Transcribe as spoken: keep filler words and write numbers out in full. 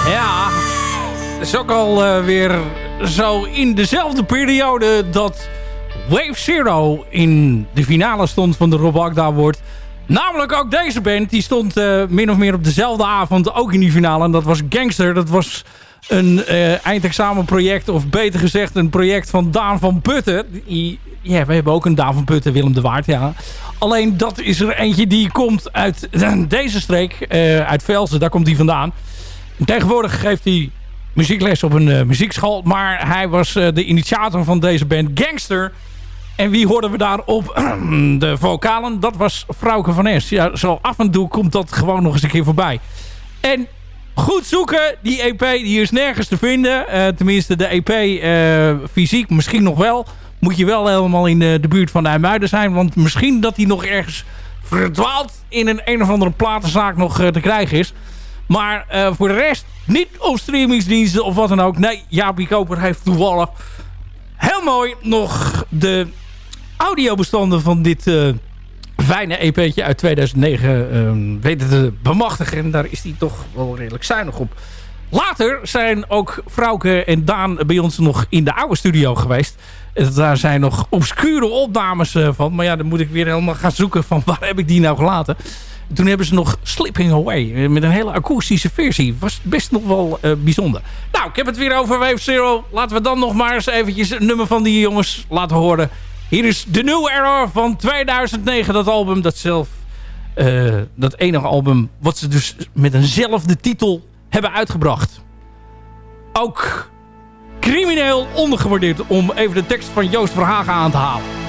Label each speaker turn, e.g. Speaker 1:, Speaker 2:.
Speaker 1: Ja, het is ook al uh, weer zo in dezelfde periode dat Wave Zero in de finale stond van de Rob Agda Award. Namelijk ook deze band, die stond uh, min of meer op dezelfde avond ook in die finale. En dat was Gangster. Dat was een uh, eindexamenproject, of beter gezegd een project van Daan van Putten. Die, ja, we hebben ook een Daan van Putten, Willem de Waard, ja. Alleen dat is er eentje die komt uit deze streek, uh, uit Velzen, daar komt hij vandaan. Tegenwoordig geeft hij muziekles op een uh, muziekschool. Maar hij was uh, de initiator van deze band Gangster. En wie hoorden we daar op de vocalen? Dat was Frauke van Es. Ja, zo af en toe komt dat gewoon nog eens een keer voorbij. En goed zoeken, die E P die is nergens te vinden. Uh, tenminste, de E P uh, fysiek misschien nog wel. Moet je wel helemaal in de, de buurt van de IJmuiden zijn. Want misschien dat hij nog ergens verdwaald in een een of andere platenzaak nog uh, te krijgen is. Maar uh, voor de rest niet op streamingsdiensten of wat dan ook. Nee, Jaapie Koper heeft toevallig heel mooi nog de audiobestanden van dit uh, fijne E P'tje uit tweeduizend negen uh, weten te bemachtigen. En daar is hij toch wel redelijk zuinig op. Later zijn ook Frauke en Daan bij ons nog in de oude studio geweest. En daar zijn nog obscure opnames uh, van. Maar ja, dan moet ik weer helemaal gaan zoeken van waar heb ik die nou gelaten. Toen hebben ze nog Slipping Away met een hele akoestische versie. Was best nog wel uh, bijzonder. Nou, ik heb het weer over Wave Zero. Laten we dan nog maar eens eventjes een nummer van die jongens laten horen. Hier is The New Era van tweeduizend negen. Dat album, dat zelf... Uh, dat enige album wat ze dus met eenzelfde titel hebben uitgebracht. Ook crimineel ondergewaardeerd, om even de tekst van Joost Verhagen aan te halen.